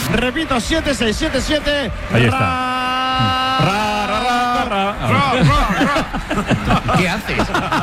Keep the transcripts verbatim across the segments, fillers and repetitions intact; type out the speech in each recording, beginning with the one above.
Repito, siete seis siete siete. Ahí está. Ra, ra, ra, ra. ¿Qué haces?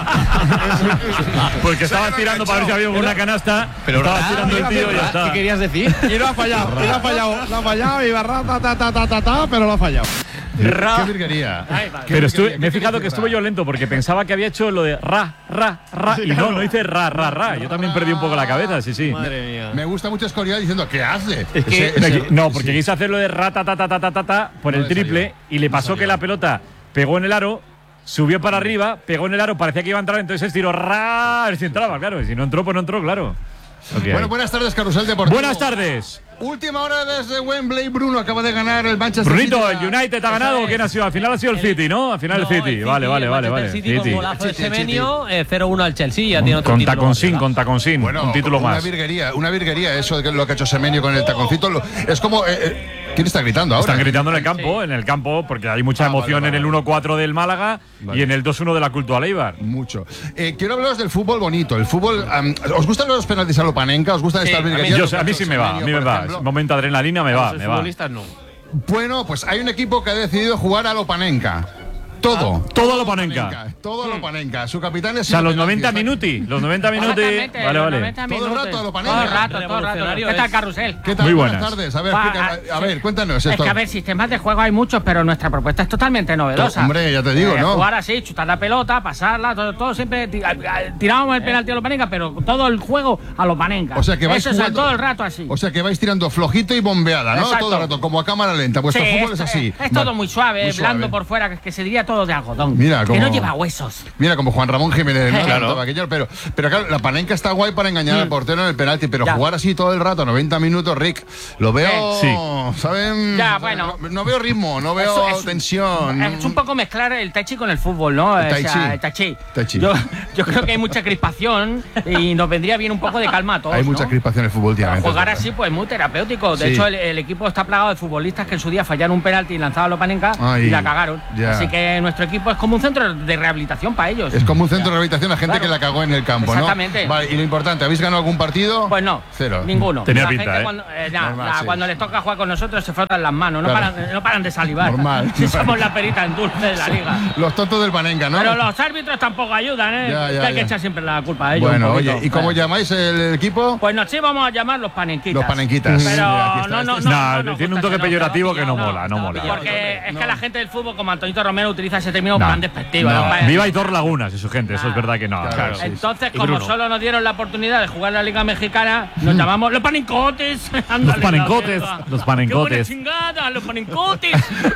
Porque estaba tirando para ver si había una canasta. Pero estaba ra, tirando el ra, tío y ya ra, está. ¿Qué querías decir? Y lo ha fallado, y lo ha fallado, lo ha fallado, y barra, ta, ta, ta, ta, ta, ta, pero lo ha fallado. Qué virguería. Pero estuve, me he fijado que estuve yo lento porque pensaba que había hecho lo de ra, ra, ra. Sí, Y no, claro. no hice ra, ra, ra. Yo también perdí un poco la cabeza, sí, sí. Madre mía. Me gusta mucho Escorial diciendo ¿qué hace? Es que- Ese- ese- no, porque sí. quise hacer lo de ra, ta, ta, ta, ta, ta, ta, ta, por No el le triple salió. y le No pasó salió. que la pelota pegó en el aro, subió para arriba, pegó en el aro, parecía que iba a entrar, entonces estiró ra, a ver si entraba, claro. Y si no entró, pues no entró, claro. Lo que hay. Bueno, buenas tardes, Carrusel Deportivo. Buenas tardes. Última hora desde Wembley. Bruno acaba de ganar el Manchester Brunito, City. el United ha ganado. es. ¿Quién ha sido? Al final ha sido el City, ¿no? Al final No, el City. el Vale, vale, el vale, vale. Manchester City con City. golazo de City, City. Semenyo, eh, cero uno al Chelsea, ya tiene otro Con título. taconcín, arriba. con taconcín. Bueno, un título una más. virguería, una virguería eso de lo que ha hecho Semenyo con el taconcito. Lo- Es como. eh, eh, ¿Quién está gritando ahora? Están gritando en el campo, en el campo, porque hay mucha Ah, vale, emoción vale, en el vale. uno cuatro del Málaga Vale. y en el dos uno de la Cultural Eibar. Mucho. Eh, quiero hablaros del fútbol bonito. El fútbol. am, ¿Os gustan los penaltis a lo Panenka? ¿Os gustan Sí, estas a mí- virguerías? Yo Lo sé, que a mí ha sí hecho me va, a Semenyo, mí me por va. ejemplo? Momento adrenalina me va, Los me va. futbolistas no. Bueno, pues hay un equipo que ha decidido jugar a lo Panenka. Todo. Todo a lo Panenka. Todo a lo Panenka. Su capitán es. O sea, los Penaltis. noventa minuti. Los noventa minuti. Exactamente, Vale, los vale. noventa Todo el minutos. rato a lo Todo Panenka. el rato, todo el rato. Revolucionario ¿Qué tal, es. Carrusel? ¿Qué tal? Muy buenas. buenas. tardes. A ver, Va, explica- a sí. ver, cuéntanos Es esto. que, a ver, sistemas de juego hay muchos, pero nuestra propuesta es totalmente novedosa. Hombre, ya te digo, Eh, ¿no? Jugar así, chutar la pelota, pasarla, todo, todo siempre. ti- a- a- Tirábamos el penalti a los Panenka, pero todo el juego a los Panenka. O sea que vais Eso es jugando- todo el rato así. O sea que vais tirando flojito y bombeada, ¿no? Exacto. Todo el rato, como a cámara lenta. Vuestro Sí, fútbol es es, así. es, es todo Vale. muy suave, Muy blando suave. por fuera, que, que se diría todo de algodón. Mira, que como- no lleva huesos. Mira, como Juan Ramón Jiménez, ¿no? Claro. Tanto aquello, pero, pero claro, la Panenka está guay para engañar al portero en el penalti, pero Ya. jugar así todo el rato, noventa minutos, Rick, lo veo, Sí. ¿saben? Ya, bueno. No, no veo ritmo, no veo Eso es- tensión. Es un poco mezclar el tai chi con el fútbol, ¿no? El tai O sea, chi. el tai chi. Tai chi. Yo, yo creo que hay mucha crispación y nos vendría bien un poco de calma a todos. Hay mucha ¿no? crispación en el fútbol últimamente. Jugar es verdad. así, pues muy terapéutico. De Sí. hecho, el, el equipo está plagado de futbolistas que en su día fallaron un penalti y lanzaban los Panenka Ay, y la cagaron. ya. Así que nuestro equipo es como un centro de rehabilitación para ellos. Es como un centro de rehabilitación a gente Claro. que la cagó en el campo, ¿no? Exactamente. Vale, y lo importante, ¿habéis ganado algún partido? Pues no, Cero. ninguno. Tenía La pinta, gente ¿eh? Cuando, eh, nah, Normal, nah, sí. cuando les toca jugar con nosotros se frotan las manos, no, Claro. paran, no paran de salivar. Normal. Si somos la perita en dulce de la liga. Los tontos del Panenka, ¿no? Pero los árbitros tampoco ayudan, ¿eh? Ya, ya, Que hay que ya. echar siempre la culpa a ellos. Bueno, un poquito. oye, ¿y cómo Bueno. llamáis el equipo? Pues nos sí vamos a llamar los panenquitas. Los panenquitas. Pero Mira, aquí está, no, no, este no, Nah, no nos tiene un gusta toque ese nombre, peyorativo que no no, mola, no mola. Porque es No. que la gente del fútbol, como Antonito Romero, utiliza ese término No. tan despectivo. No. ¿no? Pa- Viva Hitor Lagunas y su gente, eso es verdad que no. Claro, claro. sí. Entonces, Y como Bruno. solo nos dieron la oportunidad de jugar la Liga Mexicana, nos llamamos los panincotes. Ándale, panincotes, la verga. los panincotes. ¡Qué buena chingada, los panincotes!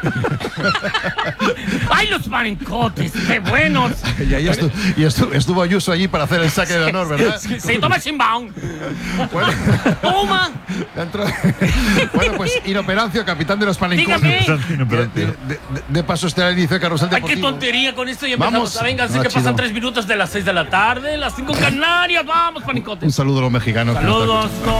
¡Ay, los panincotes! ¡Qué buenos! Y, ahí estu- y estu- estuvo Ayuso allí para hacer el saque de honor, ¿verdad? ¡Se toma sin bound! Bueno, ¡Toma! dentro- bueno, pues Inoperancio, capitán de los Panencotes. Dígame. De, de- de- de paso este al inicio de Carrusel Ay, qué Deportivo. tontería con esto y Vamos. empezamos. A venga, sé No, que pasan chido. tres minutos de las seis de la tarde, las cinco en Canarias. Vamos, Un panicotes. saludo a los mexicanos. que nos están Saludos. escuchando. no.